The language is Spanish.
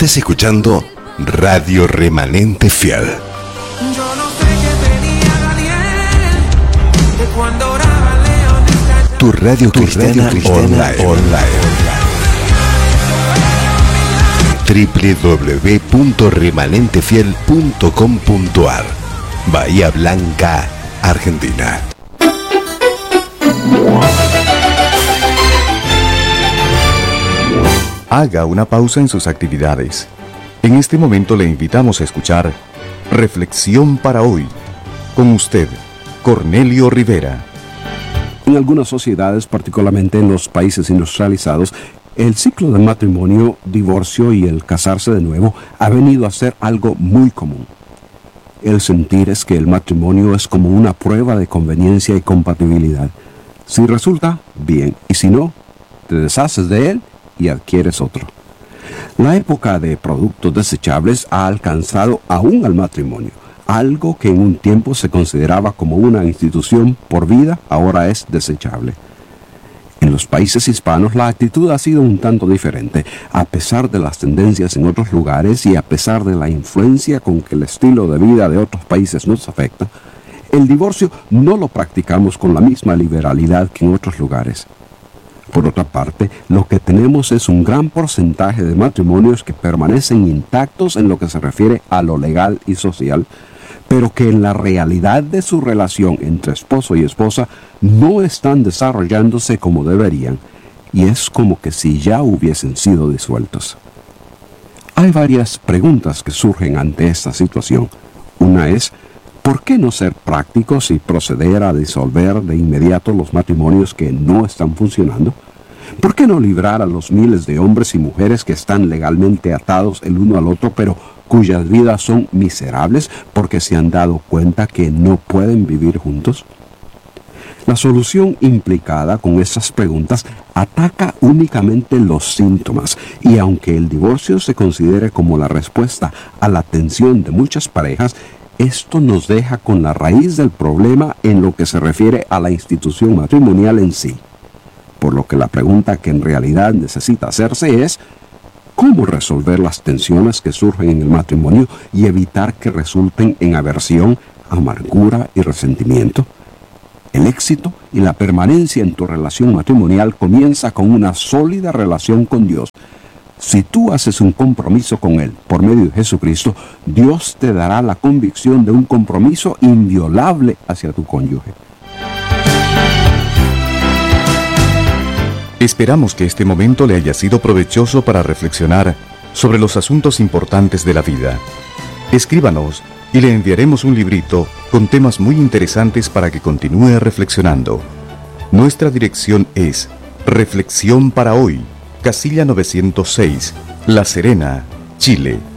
Estás escuchando Radio Remanente Fiel. Yo no sé qué tenía Daniel, de cuando oraba León. Tu radio cristiana online. www.remanentefiel.com.ar Bahía Blanca, Argentina. Haga una pausa en sus actividades. En este momento le invitamos a escuchar Reflexión para hoy. Con usted, Cornelio Rivera. En algunas sociedades, particularmente en los países industrializados, el ciclo del matrimonio, divorcio y el casarse de nuevo ha venido a ser algo muy común. El sentir es que el matrimonio es como una prueba de conveniencia y compatibilidad. Si resulta, bien, y si no, te deshaces de él y adquieres otro. La época de productos desechables ha alcanzado aún al matrimonio. Algo que en un tiempo se consideraba como una institución por vida, ahora es desechable. En los países hispanos la actitud ha sido un tanto diferente, a pesar de las tendencias en otros lugares y a pesar de la influencia con que el estilo de vida de otros países nos afecta. El divorcio no lo practicamos con la misma liberalidad que en otros lugares. Por otra parte, lo que tenemos es un gran porcentaje de matrimonios que permanecen intactos en lo que se refiere a lo legal y social, pero que en la realidad de su relación entre esposo y esposa no están desarrollándose como deberían, y es como que si ya hubiesen sido disueltos. Hay varias preguntas que surgen ante esta situación. Una es, ¿por qué no ser prácticos y proceder a disolver de inmediato los matrimonios que no están funcionando? ¿Por qué no librar a los miles de hombres y mujeres que están legalmente atados el uno al otro, pero cuyas vidas son miserables porque se han dado cuenta que no pueden vivir juntos? La solución implicada con estas preguntas ataca únicamente los síntomas, y aunque el divorcio se considere como la respuesta a la tensión de muchas parejas, esto nos deja con la raíz del problema en lo que se refiere a la institución matrimonial en sí. Por lo que la pregunta que en realidad necesita hacerse es, ¿cómo resolver las tensiones que surgen en el matrimonio y evitar que resulten en aversión, amargura y resentimiento? El éxito y la permanencia en tu relación matrimonial comienza con una sólida relación con Dios. Si tú haces un compromiso con Él por medio de Jesucristo, Dios te dará la convicción de un compromiso inviolable hacia tu cónyuge. Esperamos que este momento le haya sido provechoso para reflexionar sobre los asuntos importantes de la vida. Escríbanos y le enviaremos un librito con temas muy interesantes para que continúe reflexionando. Nuestra dirección es Reflexión para Hoy, Casilla 906, La Serena, Chile.